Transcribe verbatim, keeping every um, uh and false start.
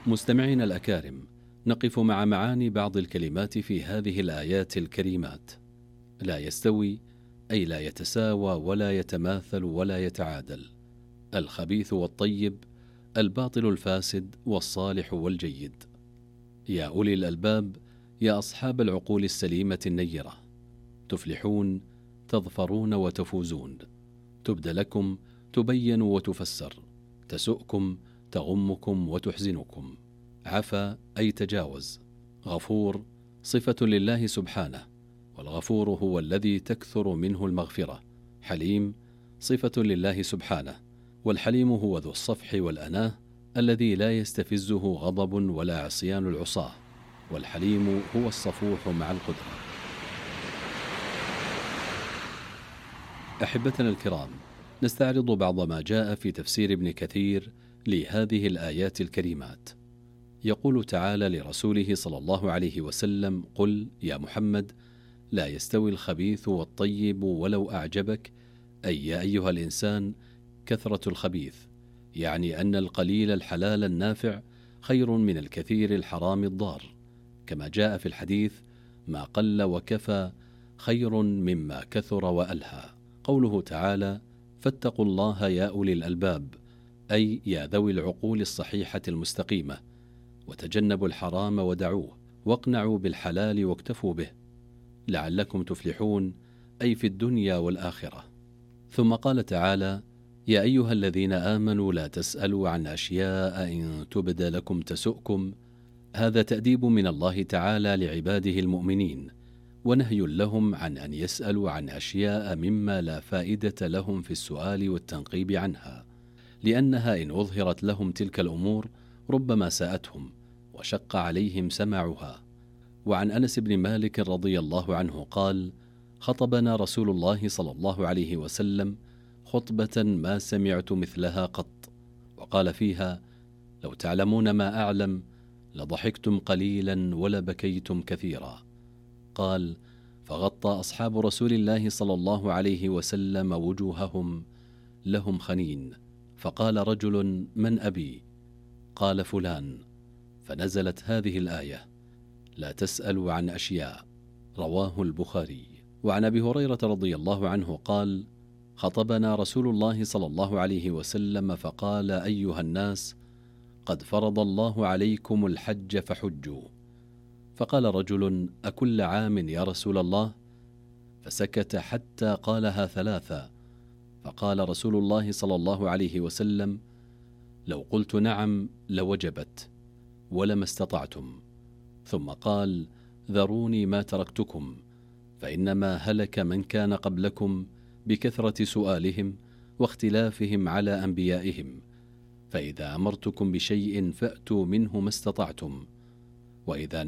مستمعين الأكارم، نقف مع معاني بعض الكلمات في هذه الآيات الكريمات. لا يستوي أي لا يتساوى ولا يتماثل ولا يتعادل، الخبيث والطيب، الباطل الفاسد والصالح والجيد. يا أولي الألباب، يا أصحاب العقول السليمة النيرة، تفلحون، تظفرون وتفوزون. تبدى لكم، تبين وتفسر، تسؤكم، تغمكم وتحزنكم. عفا أي تجاوز. غفور صفة لله سبحانه، والغفور هو الذي تكثر منه المغفرة. حليم صفة لله سبحانه، والحليم هو ذو الصفح والأناه الذي لا يستفزه غضب ولا عصيان العصاة، والحليم هو الصفوح مع القدرة. أحبتنا الكرام، نستعرض بعض ما جاء في تفسير ابن كثير لهذه الآيات الكريمات. يقول تعالى لرسوله صلى الله عليه وسلم: قل يا محمد لا يستوي الخبيث والطيب ولو أعجبك، أي يا أيها الإنسان كثرة الخبيث، يعني أن القليل الحلال النافع خير من الكثير الحرام الضار، كما جاء في الحديث: ما قل وكفى خير مما كثر وألهى. قوله تعالى: فاتقوا الله يا أولي الألباب، أي يا ذوي العقول الصحيحة المستقيمة، وتجنبوا الحرام ودعوه، واقنعوا بالحلال واكتفوا به، لعلكم تفلحون، أي في الدنيا والآخرة. ثم قال تعالى: يا أيها الذين آمنوا لا تسألوا عن أشياء إن تبد لكم تسؤكم. هذا تأديب من الله تعالى لعباده المؤمنين، ونهي لهم عن أن يسألوا عن أشياء مما لا فائدة لهم في السؤال والتنقيب عنها، لأنها إن أظهرت لهم تلك الأمور ربما ساءتهم وشق عليهم سماعها. وعن أنس بن مالك رضي الله عنه قال: خطبنا رسول الله صلى الله عليه وسلم خطبة ما سمعت مثلها قط، وقال فيها: لو تعلمون ما أعلم لضحكتم قليلا ولبكيتم كثيرا. قال: فغطى أصحاب رسول الله صلى الله عليه وسلم وجوههم لهم خنين، فقال رجل: من أبي؟ قال: فلان. فنزلت هذه الآية: لا تسألوا عن أشياء. رواه البخاري. وعن أبي هريرة رضي الله عنه قال: خطبنا رسول الله صلى الله عليه وسلم فقال: أيها الناس، قد فرض الله عليكم الحج فحجوا. فقال رجل: أكل عام يا رسول الله؟ فسكت حتى قالها ثلاثة، فقال رسول الله صلى الله عليه وسلم: لو قلت نعم لوجبت ولما استطعتم. ثم قال: ذروني ما تركتكم، فإنما هلك من كان قبلكم بكثرة سؤالهم واختلافهم على أنبيائهم، فإذا أمرتكم بشيء فأتوا منه ما استطعتم، وإذا